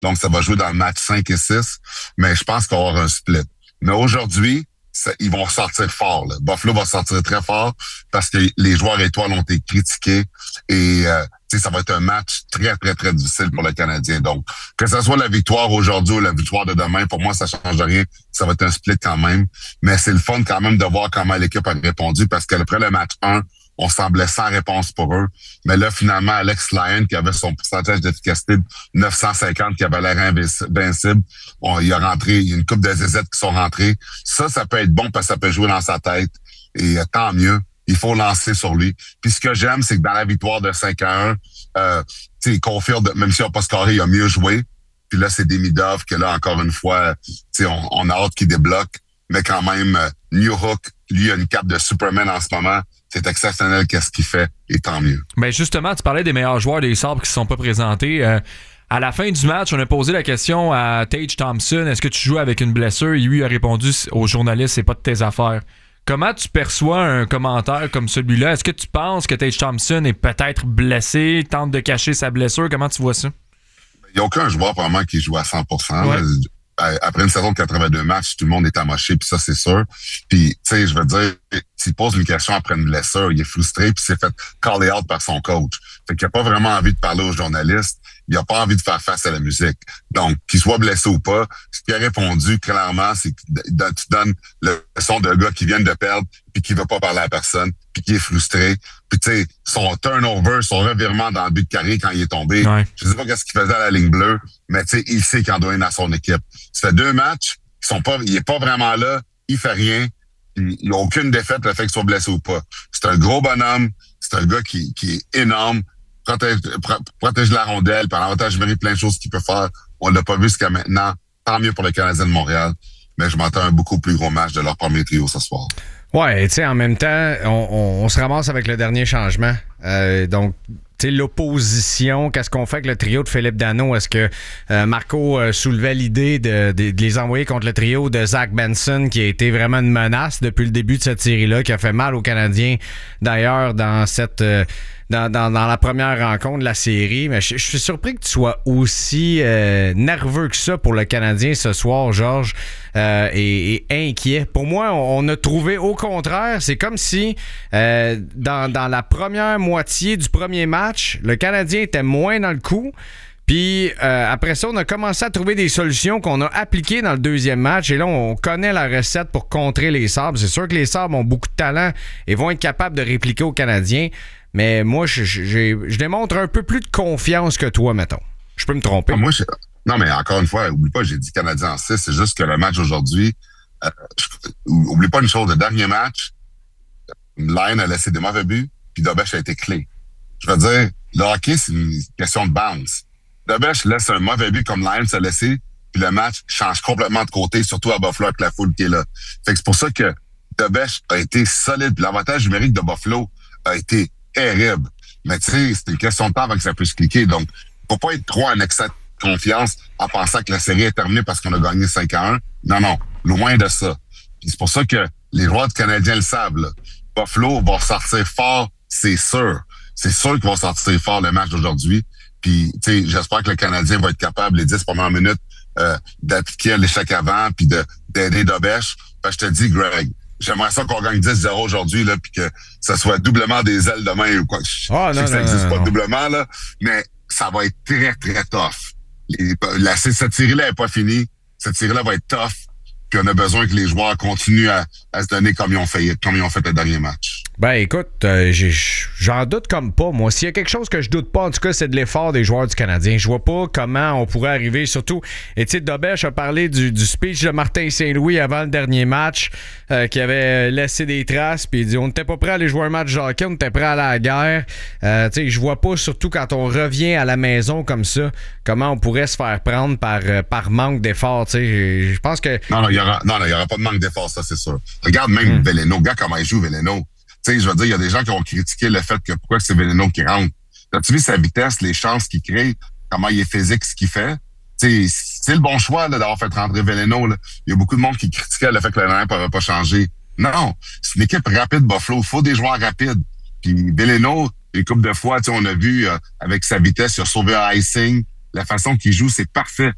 Donc, ça va jouer dans le match 5 et 6. Mais je pense qu'il va y avoir un split. Mais aujourd'hui, ils vont sortir fort. Là. Buffalo va sortir très fort parce que les joueurs étoiles ont été critiqués et ça va être un match très, très, très difficile pour le Canadien. Donc, que ce soit la victoire aujourd'hui ou la victoire de demain, pour moi, ça change rien. Ça va être un split quand même. Mais c'est le fun quand même de voir comment l'équipe a répondu parce qu'après le match 1, on semblait sans réponse pour eux. Mais là, finalement, Alex Lyon, qui avait son pourcentage d'efficacité de 950, qui avait l'air invincible, il y a une couple de ZZ qui sont rentrés. Ça peut être bon parce que ça peut jouer dans sa tête. Et tant mieux. Il faut lancer sur lui. Puis ce que j'aime, c'est que dans la victoire de 5-1, il confirme, même si on n'a pas scoré, il a mieux joué. Puis là, c'est Demidov que là, encore une fois, on a hâte qu'il débloque. Mais quand même, New Hook, lui, a une cape de Superman en ce moment. C'est exceptionnel qu'est-ce qu'il fait, et tant mieux. Ben justement, tu parlais des meilleurs joueurs des Sabres qui ne se sont pas présentés. À la fin du match, on a posé la question à Tage Thompson, est-ce que tu joues avec une blessure? Lui a répondu aux journalistes, c'est pas de tes affaires. Comment tu perçois un commentaire comme celui-là? Est-ce que tu penses que Tage Thompson est peut-être blessé, tente de cacher sa blessure? Comment tu vois ça? Il n'y a aucun joueur probablement qui joue à 100%. Ouais. Après une saison de 82 matchs, tout le monde est amoché, puis ça, c'est sûr. Puis, tu sais, je veux dire, s'il pose une question après une blessure, il est frustré, puis s'est fait call out par son coach. Fait qu'il n'a pas vraiment envie de parler aux journalistes. Il n'a pas envie de faire face à la musique. Donc, qu'il soit blessé ou pas, ce qu'il a répondu clairement, c'est que tu donnes le son d'un gars qui vient de perdre, puis qui veut pas parler à personne, puis qui est frustré. Puis tu sais, son turnover, son revirement dans le but de carré quand il est tombé, je sais pas qu'est-ce qu'il faisait à la ligne bleue, mais tu sais, il sait qu'il en doit une à son équipe. Ça fait 2 matchs, il est pas vraiment là, il fait rien, il n'y a aucune défaite le fait qu'il soit blessé ou pas. C'est un gros bonhomme, c'est un gars qui est énorme, protège la rondelle, par l'avantage numérique, plein de choses qu'il peut faire. On l'a pas vu jusqu'à maintenant. Tant mieux pour le Canadien de Montréal, mais je m'attends à un beaucoup plus gros match de leur premier trio ce soir. Ouais, tu sais, en même temps, on se ramasse avec le dernier changement. Donc, tu sais, l'opposition, qu'est-ce qu'on fait avec le trio de Philippe Danault? Est-ce que Marco soulevait l'idée de les envoyer contre le trio de Zach Benson, qui a été vraiment une menace depuis le début de cette série-là, qui a fait mal aux Canadiens, d'ailleurs, dans cette... Dans la première rencontre de la série, mais je suis surpris que tu sois aussi nerveux que ça pour le Canadien ce soir, Georges, et inquiet. Pour moi, on a trouvé au contraire, c'est comme si dans la première moitié du premier match, le Canadien était moins dans le coup. Puis après ça, on a commencé à trouver des solutions qu'on a appliquées dans le deuxième match. Et là, on connaît la recette pour contrer les Sabres. C'est sûr que les Sabres ont beaucoup de talent et vont être capables de répliquer aux Canadiens. Mais moi, je démontre un peu plus de confiance que toi, mettons. Je peux me tromper. Non, mais encore une fois, oublie pas, j'ai dit Canadien en 6. C'est juste que le match aujourd'hui, oublie pas une chose, le dernier match, Lyon a laissé des mauvais buts, puis Dobech a été clé. Je veux dire, le hockey, c'est une question de bounce. Dobech laisse un mauvais but comme Lyon s'est laissé, puis le match change complètement de côté, surtout à Buffalo avec la foule qui est là. Fait que c'est pour ça que Dobech a été solide. Puis l'avantage numérique de Buffalo a été terrible. Mais tu sais, c'est une question de temps avant que ça puisse cliquer. Donc, faut pas être trop en excès de confiance en pensant que la série est terminée parce qu'on a gagné 5-1. Non, loin de ça. Puis c'est pour ça que les joueurs du Canadien le savent. Là. Buffalo va sortir fort, c'est sûr. C'est sûr qu'ils vont sortir fort le match d'aujourd'hui. Puis, tu sais, j'espère que le Canadien va être capable, les 10 premières minutes, d'appliquer l'échec avant puis d'aider Dobech. Je te dis, Greg, j'aimerais ça qu'on gagne 10-0 aujourd'hui, là, puis que ça soit doublement des ailes demain ou quoi. Je sais que ça n'existe pas doublement, là, mais ça va être très, très tough. Cette série-là n'est pas finie. Cette série-là va être tough. Puis on a besoin que les joueurs continuent à se donner comme ils ont fait le dernier match. Ben écoute, j'en doute comme pas. Moi, s'il y a quelque chose que je doute pas, en tout cas, c'est de l'effort des joueurs du Canadien. Je vois pas comment on pourrait arriver, surtout, et tu sais, Dobech a parlé du speech de Martin Saint-Louis avant le dernier match, qui avait laissé des traces, puis il dit on n'était pas prêt à aller jouer un match de hockey, on était prêt à aller à la guerre. Tu sais, je vois pas, surtout quand on revient à la maison comme ça, comment on pourrait se faire prendre par manque d'effort. Tu sais, je pense que... Non, il y aura pas de manque d'effort, ça, c'est sûr. Regarde même Veleno, gars, comment il joue, Veleno. Tu sais, je veux dire, il y a des gens qui ont critiqué le fait que pourquoi c'est Veleno qui rentre. As-tu vu sa vitesse, les chances qu'il crée, comment il est physique, ce qu'il fait? Tu sais, c'est le bon choix là, d'avoir fait rentrer Veleno. Là. Il y a beaucoup de monde qui critiquait le fait que la lineup n'avait pas changé. Non, c'est une équipe rapide, Buffalo. Il faut des joueurs rapides. Puis Veleno, une couple de fois, tu sais, on a vu avec sa vitesse, il a sauvé un icing. La façon qu'il joue, c'est parfait.